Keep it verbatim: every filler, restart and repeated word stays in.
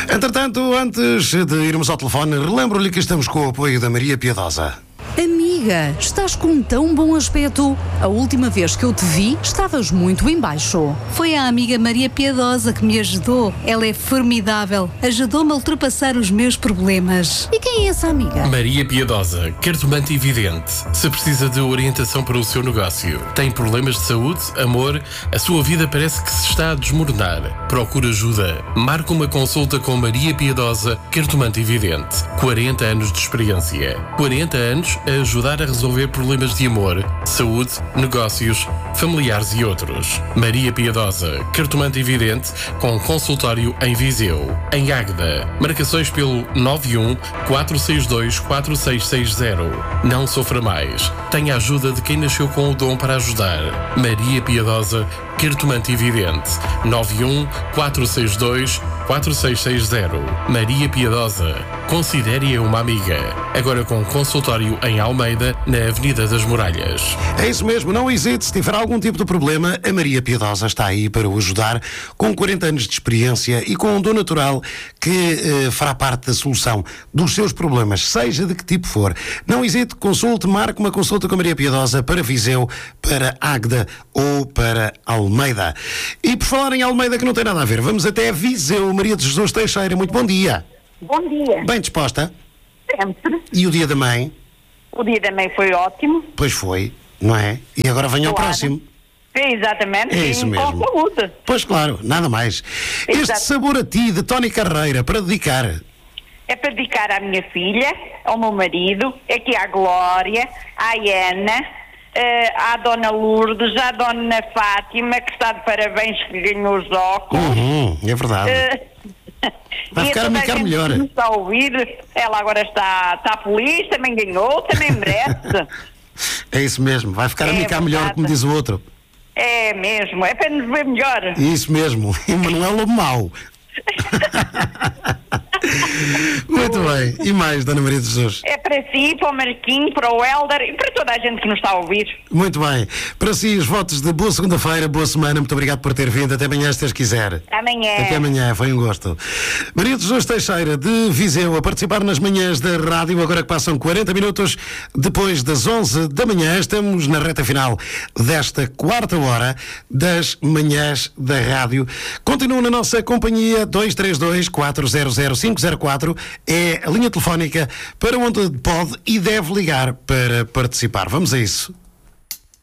Entretanto, antes de irmos ao telefone, relembro-lhe que estamos com o apoio da Maria Piedosa. Amiga, estás com tão bom aspecto. A última vez que eu te vi, estavas muito em baixo. Foi a amiga Maria Piedosa que me ajudou. Ela é formidável. Ajudou-me a ultrapassar os meus problemas. E quem é essa amiga? Maria Piedosa, cartomante e vidente. Se precisa de orientação para o seu negócio, tem problemas de saúde, amor, a sua vida parece que se está a desmoronar. Procura ajuda. Marca uma consulta com Maria Piedosa, cartomante e vidente. quarenta anos de experiência. quarenta anos a ajudar a resolver problemas de amor, saúde, negócios, familiares e outros. Maria Piedosa, cartomante e vidente, com consultório em Viseu. Em Águeda, marcações pelo nove um quatro seis dois quatro seis seis zero. Não sofra mais. Tenha a ajuda de quem nasceu com o dom para ajudar. Maria Piedosa, cartomante e vidente. nove um quatro seis dois quatro seis seis zero. Maria Piedosa, considere-a uma amiga. Agora com consultório em Almeida, na Avenida das Muralhas. É isso mesmo, não hesite. Se tiver algum tipo de problema, a Maria Piedosa está aí para o ajudar, com quarenta anos de experiência e com um dom natural que eh, fará parte da solução dos seus problemas, seja de que tipo for. Não hesite, consulte, marque uma consulta com a Maria Piedosa para Viseu, para Águeda ou para Almeida. E por falar em Almeida, que não tem nada a ver, vamos até Viseu. Maria de Jesus Teixeira, muito bom dia. Bom dia. Bem disposta? Sempre. E o dia da mãe? O dia da mãe foi ótimo. Pois foi, não é? E agora venha ao Claro. próximo. É, exatamente. É isso e mesmo. Com saúde. Pois claro, nada mais. Este Exato. Sabor a Ti, de Tony Carreira, para dedicar. É para dedicar à minha filha, ao meu marido, aqui à Glória, à Ana, eh, à Dona Lourdes, à Dona Fátima, que está de parabéns que ganhou os óculos. Uhum, é verdade. Eh, Vai e ficar a toda ficar gente melhor. que nos está a ouvir, ela agora está, está feliz, também ganhou, também merece. É isso mesmo, vai ficar a É micar melhor, verdade. como diz o outro. É mesmo, é para nos ver melhor. Isso mesmo, Emanuel Lobo Mau. Muito bem, e mais, Dona Maria de Jesus? É para si, para o Marquinho, para o Hélder e para toda a gente que nos está a ouvir. Muito bem, para si os votos de boa segunda-feira, boa semana, muito obrigado por ter vindo, até amanhã se Deus quiser. Amanhã. Até amanhã, foi um gosto. Maria de Jesus Teixeira, de Viseu, a participar nas manhãs da rádio, agora que passam quarenta minutos depois das onze da manhã, estamos na reta final desta quarta hora das manhãs da rádio. Continua na nossa companhia, dois três dois quatro zero zero cinco zero quatro, é a linha telefónica para onde pode e deve ligar para participar. Vamos a isso.